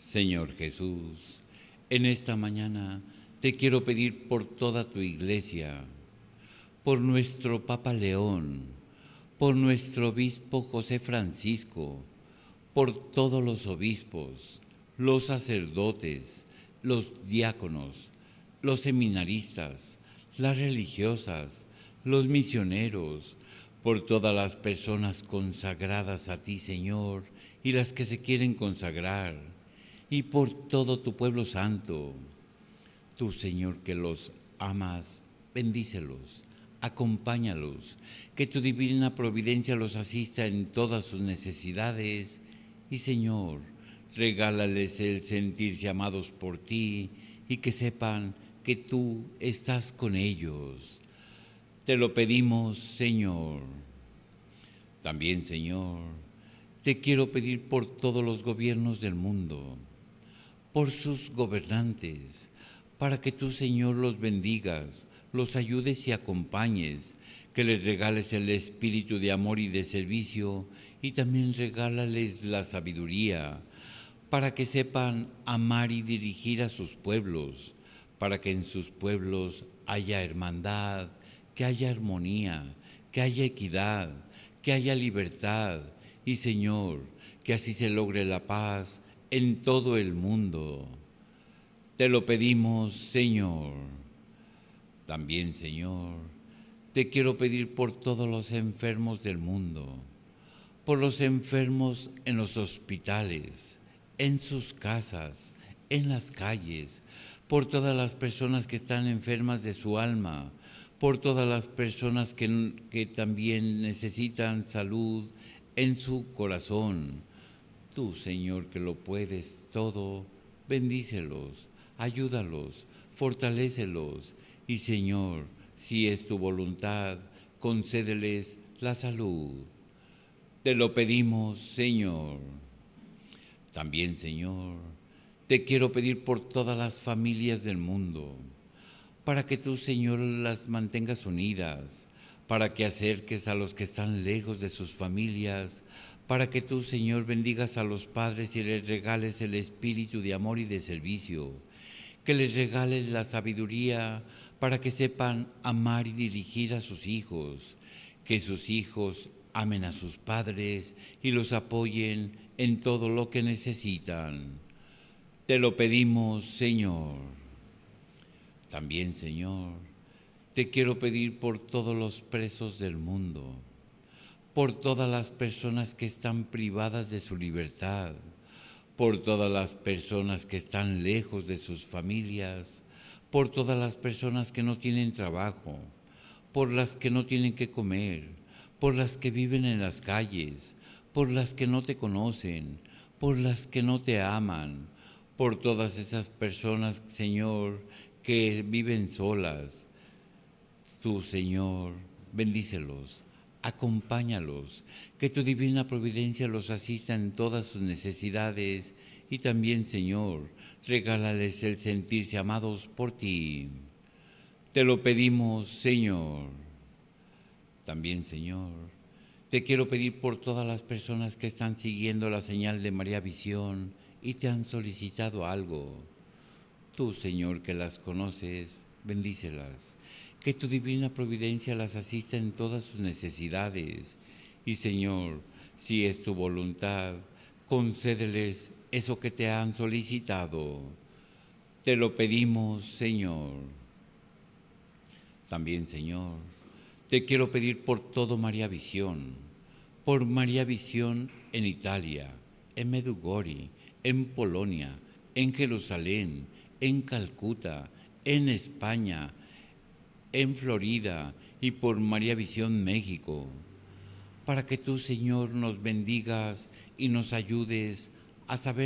Señor Jesús, en esta mañana te quiero pedir por toda tu iglesia, por nuestro Papa León, por nuestro obispo José Francisco, por todos los obispos, los sacerdotes, los diáconos, los seminaristas, las religiosas, los misioneros, por todas las personas consagradas a ti, Señor, y las que se quieren consagrar, y por todo tu pueblo santo. Tú, Señor, que los amas, bendícelos, acompáñalos, que tu divina providencia los asista en todas sus necesidades. Y, Señor, regálales el sentirse amados por ti y que sepan que tú estás con ellos. Te lo pedimos, Señor. También, Señor, te quiero pedir por todos los gobiernos del mundo, por sus gobernantes, para que tú, Señor, los bendigas, los ayudes y acompañes, que les regales el espíritu de amor y de servicio, y también regálales la sabiduría, para que sepan amar y dirigir a sus pueblos, para que en sus pueblos haya hermandad, que haya armonía, que haya equidad, que haya libertad, y, Señor, que así se logre la paz en todo el mundo. Te lo pedimos, Señor. También, Señor, te quiero pedir por todos los enfermos del mundo, por los enfermos en los hospitales, en sus casas, en las calles, por todas las personas que están enfermas de su alma, por todas las personas que también necesitan salud en su corazón. Tú, Señor, que lo puedes todo, bendícelos, ayúdalos, fortalécelos. Y, Señor, si es tu voluntad, concédeles la salud. Te lo pedimos, Señor. También, Señor, te quiero pedir por todas las familias del mundo, para que tú, Señor, las mantengas unidas, para que acerques a los que están lejos de sus familias, para que tú, Señor, bendigas a los padres y les regales el espíritu de amor y de servicio, que les regales la sabiduría para que sepan amar y dirigir a sus hijos, que sus hijos amen a sus padres y los apoyen en todo lo que necesitan. Te lo pedimos, Señor. También, Señor, te quiero pedir por todos los presos del mundo, por todas las personas que están privadas de su libertad, por todas las personas que están lejos de sus familias, por todas las personas que no tienen trabajo, por las que no tienen que comer, por las que viven en las calles, por las que no te conocen, por las que no te aman, por todas esas personas, Señor, que viven solas. Tú, Señor, bendícelos, acompáñalos, que tu divina providencia los asista en todas sus necesidades y también, Señor, regálales el sentirse amados por ti. Te lo pedimos, Señor. También, Señor, te quiero pedir por todas las personas que están siguiendo la señal de María Visión y te han solicitado algo. Tú, Señor, que las conoces, bendícelas. Que tu divina providencia las asista en todas sus necesidades. Y, Señor, si es tu voluntad, concédeles eso que te han solicitado. Te lo pedimos, Señor. También, Señor, te quiero pedir por todo María Visión, por María Visión en Italia, en Medjugorje, en Polonia, en Jerusalén, en Calcuta, en España, en Florida y por María Visión México, para que tú, Señor, nos bendigas y nos ayudes a saber